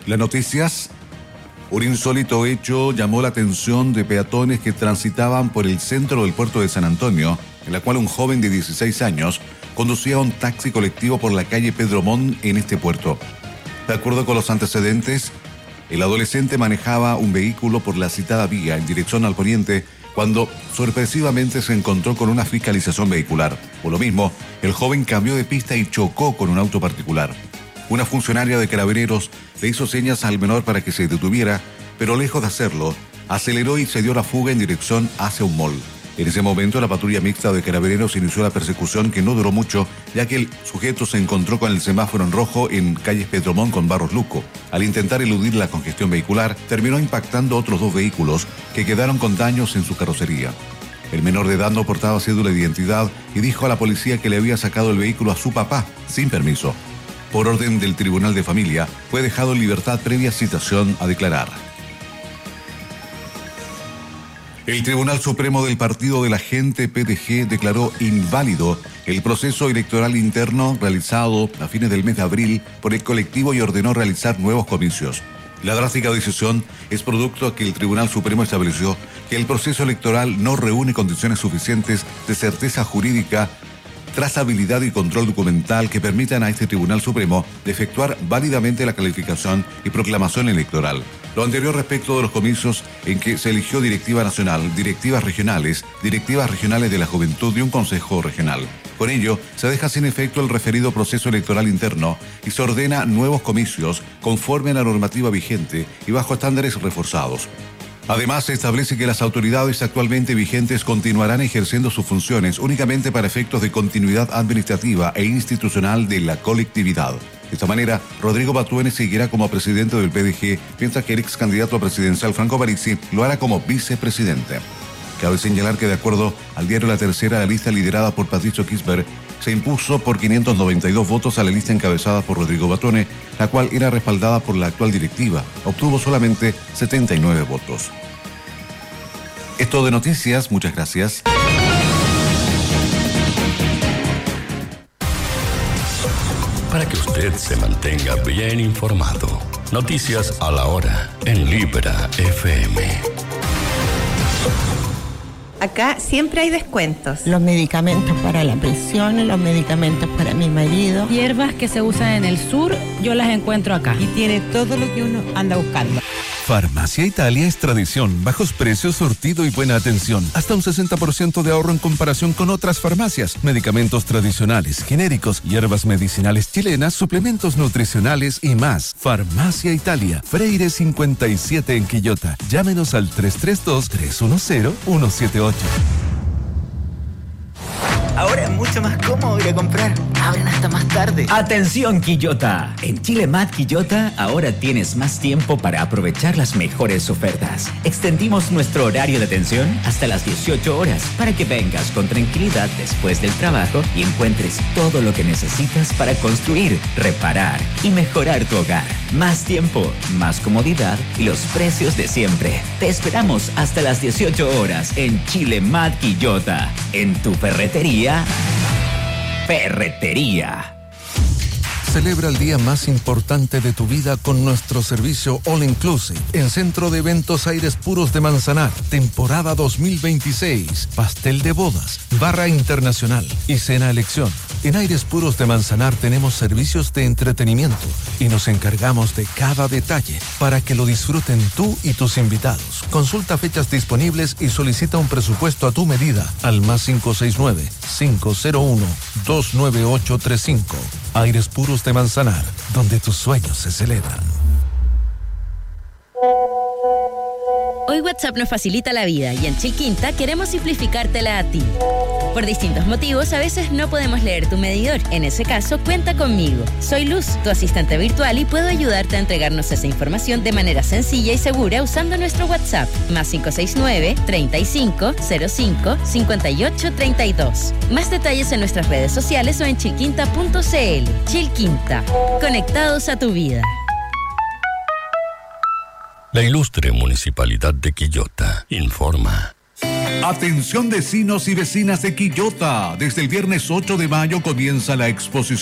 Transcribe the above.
Las noticias. Un insólito hecho llamó la atención de peatones que transitaban por el centro del puerto de San Antonio, en la cual un joven de 16 años conducía un taxi colectivo por la calle Pedro Montt en este puerto. De acuerdo con los antecedentes, el adolescente manejaba un vehículo por la citada vía en dirección al poniente cuando sorpresivamente se encontró con una fiscalización vehicular. Por lo mismo, el joven cambió de pista y chocó con un auto particular. Una funcionaria de Carabineros le hizo señas al menor para que se detuviera, pero lejos de hacerlo, aceleró y se dio la fuga en dirección hacia un mall. En ese momento, la patrulla mixta de Carabineros inició la persecución, que no duró mucho, ya que el sujeto se encontró con el semáforo en rojo en calles Pedro Montt con Barros Luco. Al intentar eludir la congestión vehicular, terminó impactando otros dos vehículos que quedaron con daños en su carrocería. El menor de edad no portaba cédula de identidad y dijo a la policía que le había sacado el vehículo a su papá, sin permiso. Por orden del Tribunal de Familia, fue dejado en libertad previa citación a declarar. El Tribunal Supremo del Partido de la Gente, PDG, declaró inválido el proceso electoral interno realizado a fines del mes de abril por el colectivo y ordenó realizar nuevos comicios. La drástica decisión es producto que el Tribunal Supremo estableció que el proceso electoral no reúne condiciones suficientes de certeza jurídica, trazabilidad y control documental que permitan a este Tribunal Supremo de efectuar válidamente la calificación y proclamación electoral. Lo anterior respecto de los comicios en que se eligió directiva nacional, directivas regionales de la juventud y un consejo regional. Con ello, se deja sin efecto el referido proceso electoral interno y se ordena nuevos comicios conforme a la normativa vigente y bajo estándares reforzados. Además, se establece que las autoridades actualmente vigentes continuarán ejerciendo sus funciones únicamente para efectos de continuidad administrativa e institucional de la colectividad. De esta manera, Rodrigo Batuene seguirá como presidente del PDG, mientras que el ex candidato presidencial Franco Parisi lo hará como vicepresidente. Cabe señalar que, de acuerdo al diario La Tercera, la lista liderada por Patricio Kisber se impuso por 592 votos a la lista encabezada por Rodrigo Batuene, la cual era respaldada por la actual directiva. Obtuvo solamente 79 votos. Esto de noticias, muchas gracias. Para que usted se mantenga bien informado, noticias a la hora en Libera FM. Acá siempre hay descuentos. Los medicamentos para la presión, los medicamentos para mi marido. Hierbas que se usan en el sur, yo las encuentro acá. Y tiene todo lo que uno anda buscando. Farmacia Italia es tradición, bajos precios, surtido y buena atención. Hasta un 60% de ahorro en comparación con otras farmacias. Medicamentos tradicionales, genéricos, hierbas medicinales chilenas, suplementos nutricionales y más. Farmacia Italia, Freire 57 en Quillota. Llámenos al 332-310-178. Ahora es mucho más cómodo ir a comprar. Abren hasta más tarde. ¡Atención, Quillota! En Chile Mart Quillota ahora tienes más tiempo para aprovechar las mejores ofertas. Extendimos nuestro horario de atención hasta las 18 horas para que vengas con tranquilidad después del trabajo y encuentres todo lo que necesitas para construir, reparar y mejorar tu hogar. Más tiempo, más comodidad y los precios de siempre. Te esperamos hasta las 18 horas en Chile Mart Quillota. En tu ferretería. Celebra el día más importante de tu vida con nuestro servicio All Inclusive en Centro de Eventos Aires Puros de Manzanar, temporada 2026, pastel de bodas, barra internacional y cena elección. En Aires Puros de Manzanar tenemos servicios de entretenimiento y nos encargamos de cada detalle para que lo disfruten tú y tus invitados. Consulta fechas disponibles y solicita un presupuesto a tu medida al más 569-501-29835. Aires Puros de Manzanar, donde tus sueños se celebran. Hoy WhatsApp nos facilita la vida y en Chilquinta queremos simplificártela a ti. Por distintos motivos, a veces no podemos leer tu medidor. En ese caso, cuenta conmigo. Soy Luz, tu asistente virtual, y puedo ayudarte a entregarnos esa información de manera sencilla y segura usando nuestro WhatsApp. Más 569-3505-5832. Más detalles en nuestras redes sociales o en chilquinta.cl. Chilquinta. Conectados a tu vida. La ilustre Municipalidad de Quillota informa. Atención vecinos y vecinas de Quillota. Desde el viernes 8 de mayo comienza la exposición